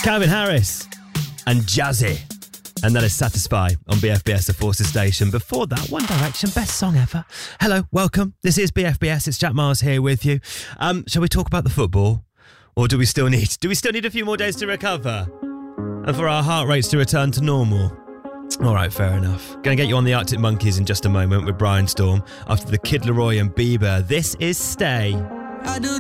Calvin Harris and Jazzy. And that is Satisfy on BFBS, the Forces Station. Before that, One Direction, best song ever. Hello, welcome. This is BFBS. It's Jack Miles here with you. Shall we talk about the football? Or do we still need a few more days to recover? And for our heart rates to return to normal? All right, fair enough. Going to get you on the Arctic Monkeys in just a moment with Brian Storm after the Kid Laroi and Bieber. This is Stay. I do